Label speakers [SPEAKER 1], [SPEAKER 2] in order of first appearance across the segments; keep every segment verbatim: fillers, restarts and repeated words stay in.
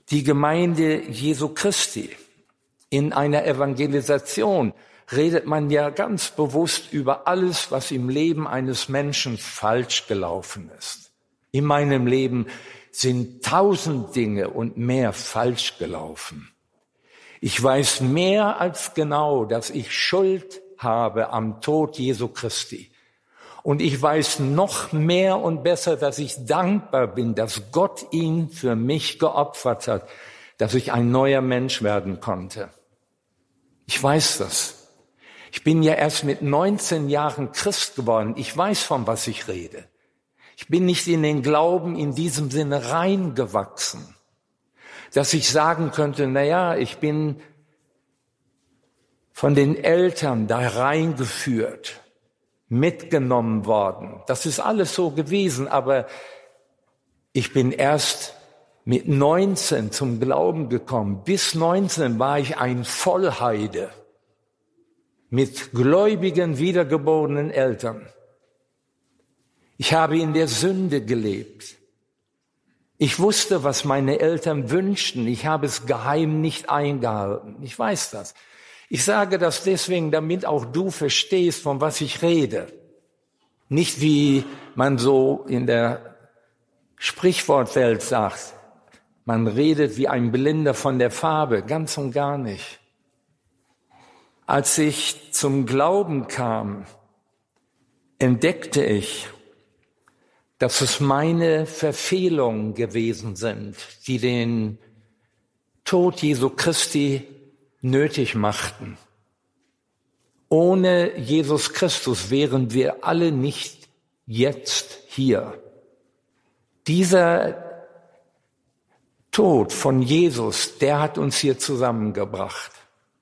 [SPEAKER 1] Die Gemeinde Jesu Christi. In einer Evangelisation redet man ja ganz bewusst über alles, was im Leben eines Menschen falsch gelaufen ist. In meinem Leben sind tausend Dinge und mehr falsch gelaufen. Ich weiß mehr als genau, dass ich Schuld habe am Tod Jesu Christi. Und ich weiß noch mehr und besser, dass ich dankbar bin, dass Gott ihn für mich geopfert hat, dass ich ein neuer Mensch werden konnte. Ich weiß das. Ich bin ja erst mit neunzehn Jahren Christ geworden. Ich weiß, von was ich rede. Ich bin nicht in den Glauben in diesem Sinne reingewachsen, dass ich sagen könnte, na ja, ich bin von den Eltern da reingeführt, mitgenommen worden. Das ist alles so gewesen, aber ich bin erst mit neunzehn zum Glauben gekommen. Bis neunzehn war ich ein Vollheide mit gläubigen, wiedergeborenen Eltern. Ich habe in der Sünde gelebt. Ich wusste, was meine Eltern wünschten. Ich habe es geheim nicht eingehalten. Ich weiß das. Ich sage das deswegen, damit auch du verstehst, von was ich rede. Nicht wie man so in der Sprichwortwelt sagt, man redet wie ein Blinder von der Farbe, ganz und gar nicht. Als ich zum Glauben kam, entdeckte ich, dass es meine Verfehlungen gewesen sind, die den Tod Jesu Christi nötig machten. Ohne Jesus Christus wären wir alle nicht jetzt hier. Dieser Tod von Jesus, der hat uns hier zusammengebracht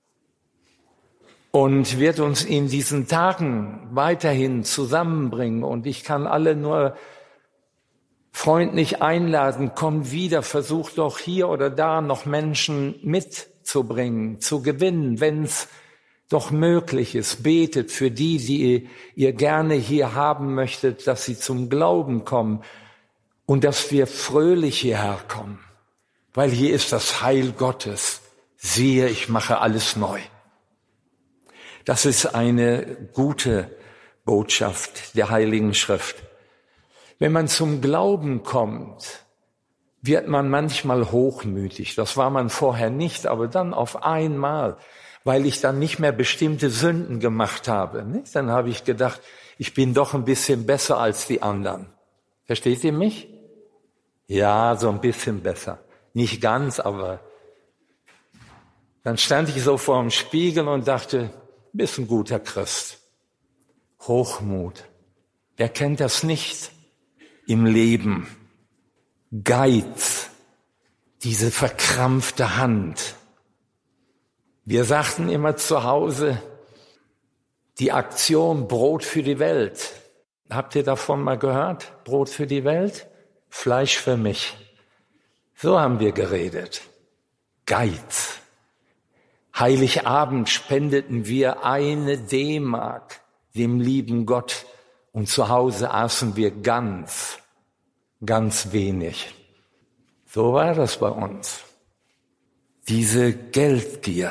[SPEAKER 1] und wird uns in diesen Tagen weiterhin zusammenbringen. Und ich kann alle nur freundlich einladen, komm wieder, versuch doch hier oder da noch Menschen mitzubringen, zu gewinnen, wenn es doch möglich ist. Betet für die, die ihr gerne hier haben möchtet, dass sie zum Glauben kommen und dass wir fröhlich hierher kommen, weil hier ist das Heil Gottes. Siehe, ich mache alles neu. Das ist eine gute Botschaft der Heiligen Schrift. Wenn man zum Glauben kommt, wird man manchmal hochmütig. Das war man vorher nicht, aber dann auf einmal, weil ich dann nicht mehr bestimmte Sünden gemacht habe. Nicht? Dann habe ich gedacht, ich bin doch ein bisschen besser als die anderen. Versteht ihr mich? Ja, so ein bisschen besser. Nicht ganz, aber dann stand ich so vor dem Spiegel und dachte, bist ein guter Christ. Hochmut. Wer kennt das nicht im Leben? Geiz, diese verkrampfte Hand. Wir sagten immer zu Hause, die Aktion Brot für die Welt. Habt ihr davon mal gehört? Brot für die Welt, Fleisch für mich. So haben wir geredet. Geiz. Heiligabend spendeten wir eine D-Mark dem lieben Gott und zu Hause aßen wir ganz, ganz wenig. So war das bei uns. Diese Geldgier.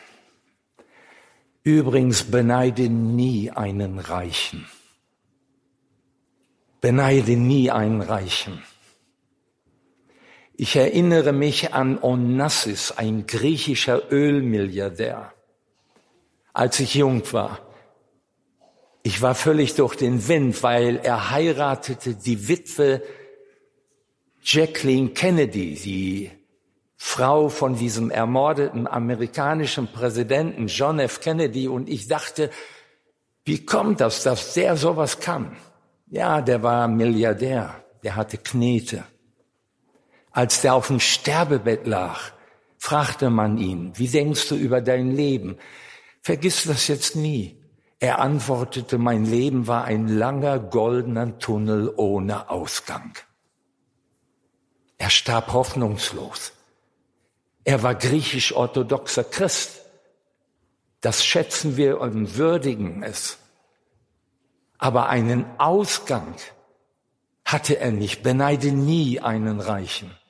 [SPEAKER 1] Übrigens, beneide nie einen Reichen. Beneide nie einen Reichen. Ich erinnere mich an Onassis, ein griechischer Ölmilliardär, als ich jung war. Ich war völlig durch den Wind, weil er heiratete die Witwe Jacqueline Kennedy, die Frau von diesem ermordeten amerikanischen Präsidenten John F. Kennedy. Und ich dachte, wie kommt das, dass der sowas kann? Ja, der war Milliardär, der hatte Knete. Als der auf dem Sterbebett lag, fragte man ihn, wie denkst du über dein Leben? Vergiss das jetzt nie. Er antwortete, mein Leben war ein langer goldener Tunnel ohne Ausgang. Er starb hoffnungslos. Er war griechisch-orthodoxer Christ. Das schätzen wir und würdigen es. Aber einen Ausgang hatte er nicht. Beneide nie einen Reichen.